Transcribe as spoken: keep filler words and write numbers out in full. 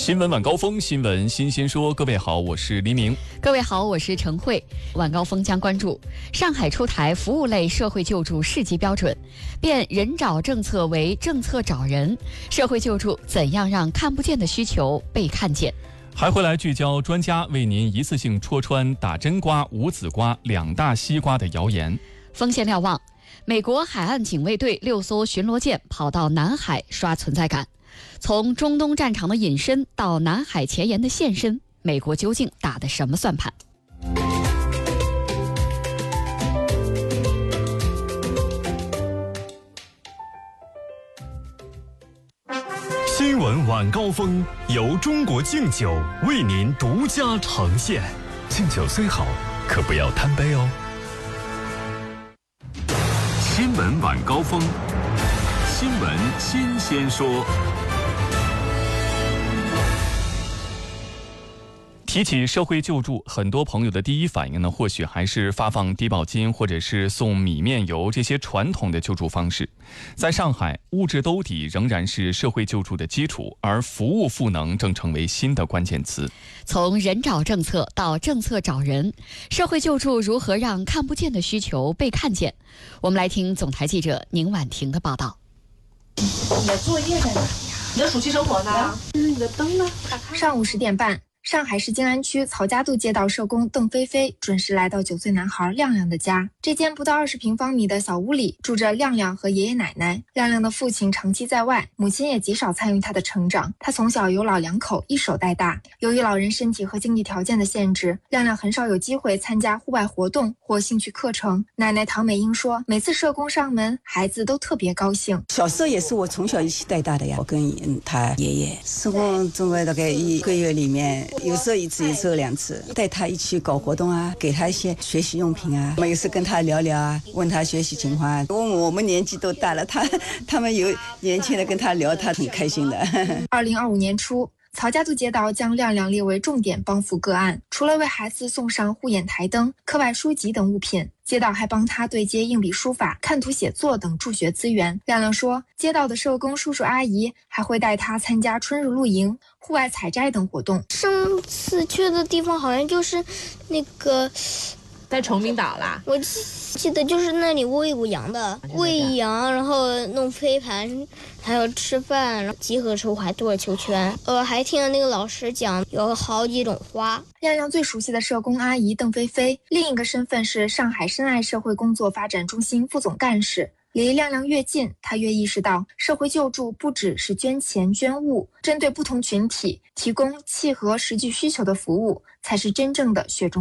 新闻晚高峰，新闻新鲜说。各位好，我是黎明。 各位好，我是陈慧。晚高峰将关注上海出台服务类社会救助市级标准，变人找政策为政策找人。社会救助怎样让看不见的需求被看见？ 还会来聚焦专家为您一次性戳穿打真瓜、无籽瓜两大西瓜的谣言。 锋线瞭望，美国海岸警卫队六艘巡逻舰跑到南海刷存在感。从中东战场的隐身到南海前沿的现身，美国究竟打的什么算盘？ 新闻晚高峰由中国敬酒为您独家呈现。敬酒虽好，可不要贪杯哦。新闻晚高峰，新闻新鲜说。 提起社会救助，很多朋友的第一反应呢，或许还是发放低保金或者是送米面油这些传统的救助方式。在上海，物质兜底仍然是社会救助的基础，而服务赋能正成为新的关键词。 从人找政策到政策找人，社会救助如何让看不见的需求被看见？我们来听总台记者宁婉婷的报道。 你的作业在哪里呀？你的暑期生活呢？嗯，你的灯呢？ 上午十点半。上海市静安区曹家渡街道社工邓菲菲准时来到九岁男孩亮亮的家。这间不到二十平方米的小屋里住着亮亮和爷爷奶奶。亮亮的父亲长期在外，母亲也极少参与他的成长。他从小由老两口一手带大。由于老人身体和经济条件的限制，亮亮很少有机会参加户外活动或兴趣课程。奶奶唐美英说，每次社工上门，孩子都特别高兴。 小时候也是我从小一起带大的呀，我跟他爷爷社工总共大概一个月里面有时候一次，有时候两次，带他一起搞活动啊，给他一些学习用品啊，有时跟他聊聊啊，问他学习情况啊。我们我们年纪都大了，他他们有年轻的跟他聊，他很开心的。 二零二五年初，曹家渡街道将亮亮列为重点帮扶个案，除了为孩子送上护眼台灯、课外书籍等物品，街道还帮他对接硬笔书法、看图写作等助学资源。亮亮说，街道的社工叔叔阿姨还会带他参加春日露营、户外采摘等活动。 上次去的地方好像就是那个在崇明岛啦， 我记得就是那里喂过羊的，喂羊，然后弄飞盘，还有吃饭，然后集合时候还做了球圈。呃，还听了那个老师讲有好几种花。 亮亮最熟悉的社工阿姨邓菲菲，另一个身份是上海深爱社会工作发展中心副总干事。离亮亮越近，他越意识到社会救助不只是捐钱捐物，针对不同群体提供契合实际需求的服务，才是真正的雪中